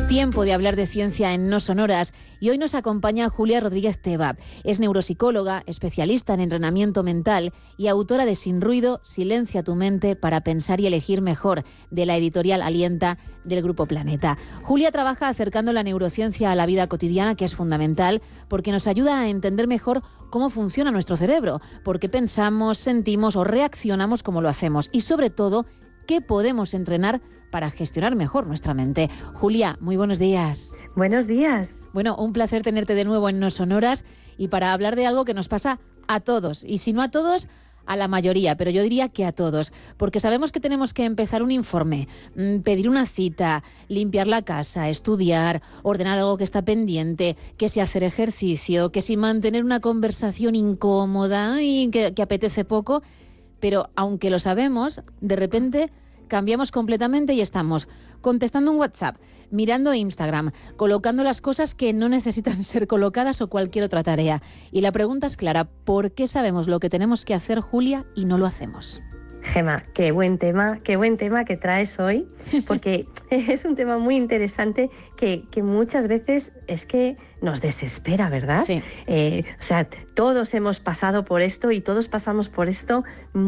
Tiempo de hablar de ciencia en No Sonoras y hoy nos acompaña Julia Rodríguez Teba. Es neuropsicóloga, especialista en entrenamiento mental y autora de Sin ruido, silencia tu mente para pensar y elegir mejor, de la editorial Alienta del Grupo Planeta. Julia trabaja acercando la neurociencia a la vida cotidiana, que es fundamental porque nos ayuda a entender mejor cómo funciona nuestro cerebro, por qué pensamos, sentimos o reaccionamos como lo hacemos y sobre todo qué podemos entrenar para gestionar mejor nuestra mente. Julia, muy buenos días. Buenos días. Bueno, un placer tenerte de nuevo en No Sonoras y para hablar de algo que nos pasa a todos, y si no a todos, a la mayoría, pero yo diría que a todos, porque sabemos que tenemos que empezar un informe, pedir una cita, limpiar la casa, estudiar, ordenar algo que está pendiente, que si hacer ejercicio, que si mantener una conversación incómoda y que apetece poco, pero aunque lo sabemos, de repente cambiamos completamente y estamos contestando un WhatsApp, mirando Instagram, colocando las cosas que no necesitan ser colocadas o cualquier otra tarea. Y la pregunta es clara, ¿por qué sabemos lo que tenemos que hacer, Julia, y no lo hacemos? Gema, qué buen tema que traes hoy, porque es un tema muy interesante que muchas veces es que nos desespera, ¿verdad? Sí. O sea, todos hemos pasado por esto y todos pasamos por esto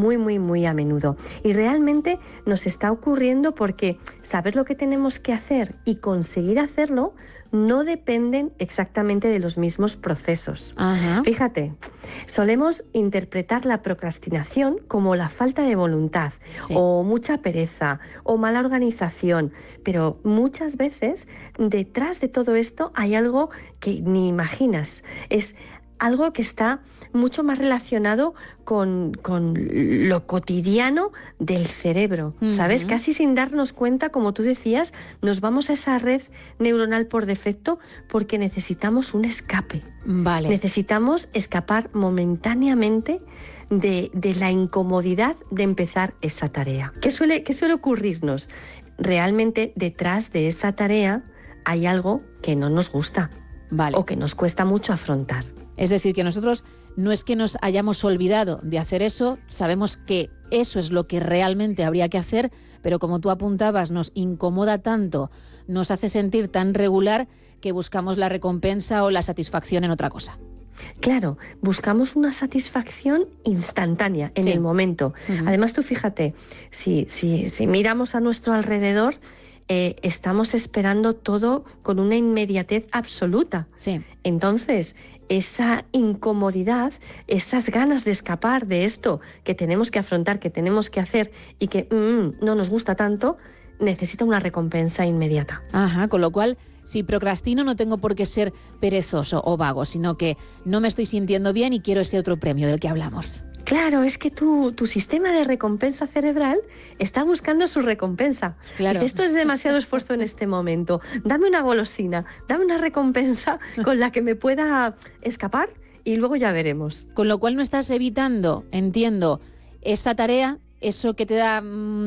muy a menudo. Y realmente nos está ocurriendo porque saber lo que tenemos que hacer y conseguir hacerlo no dependen exactamente de los mismos procesos. Ajá. Fíjate, solemos interpretar la procrastinación como la falta de voluntad, sí, o mucha pereza o mala organización, pero muchas veces detrás de todo esto hay algo que ni imaginas. Es algo que está mucho más relacionado con lo cotidiano del cerebro, ¿sabes? Casi sin darnos cuenta, como tú decías, nos vamos a esa red neuronal por defecto porque necesitamos un escape. Vale. Necesitamos escapar momentáneamente de la incomodidad de empezar esa tarea. ¿Qué suele ocurrirnos? Realmente detrás de esa tarea hay algo que no nos gusta. Vale. O que nos cuesta mucho afrontar. Es decir, que nosotros no es que nos hayamos olvidado de hacer eso, sabemos que eso es lo que realmente habría que hacer, pero como tú apuntabas, nos incomoda tanto, nos hace sentir tan regular que buscamos la recompensa o la satisfacción en otra cosa. Claro, buscamos una satisfacción instantánea, en el momento. Además, tú fíjate, si miramos a nuestro alrededor, estamos esperando todo con una inmediatez absoluta. Sí. Entonces, esa incomodidad, esas ganas de escapar de esto que tenemos que afrontar, que tenemos que hacer y que no nos gusta tanto, necesita una recompensa inmediata. Ajá, con lo cual, si procrastino no tengo por qué ser perezoso o vago, sino que no me estoy sintiendo bien y quiero ese otro premio del que hablamos. Claro, es que tu sistema de recompensa cerebral está buscando su recompensa. Claro. Dice, esto es demasiado esfuerzo en este momento. Dame una golosina, dame una recompensa con la que me pueda escapar y luego ya veremos. Con lo cual no estás evitando, entiendo, esa tarea, eso que te da,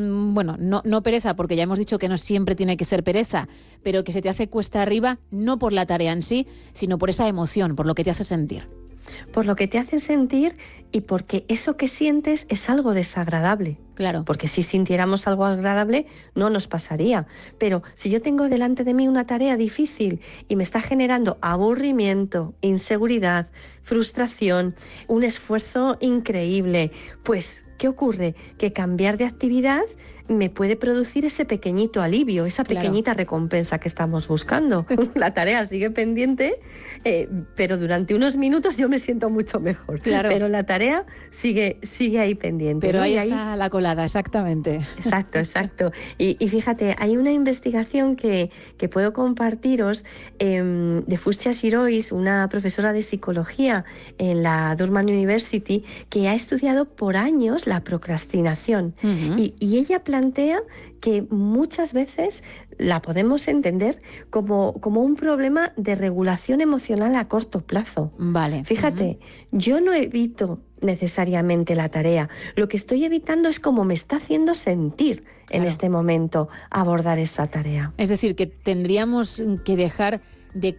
no pereza, porque ya hemos dicho que no siempre tiene que ser pereza, pero que se te hace cuesta arriba, no por la tarea en sí, sino por esa emoción, por lo que te hace sentir. Por lo que te hace sentir y porque eso que sientes es algo desagradable. Claro. Porque si sintiéramos algo agradable no nos pasaría. Pero si yo tengo delante de mí una tarea difícil y me está generando aburrimiento, inseguridad, frustración, un esfuerzo increíble, pues ¿qué ocurre? Que cambiar de actividad me puede producir ese pequeñito alivio, esa pequeñita recompensa que estamos buscando. La tarea sigue pendiente, pero durante unos minutos yo me siento mucho mejor. Claro. Pero la tarea sigue ahí pendiente. Pero ¿no? ahí está la colada, exactamente. Exacto. Y fíjate, hay una investigación que puedo compartiros de Fusia Sirois, una profesora de psicología en la Durham University, que ha estudiado por años la procrastinación. Y ella plantea que muchas veces la podemos entender como un problema de regulación emocional a corto plazo. Vale. Fíjate, yo no evito necesariamente la tarea. Lo que estoy evitando es cómo me está haciendo sentir en este momento abordar esa tarea. Es decir, que tendríamos que dejar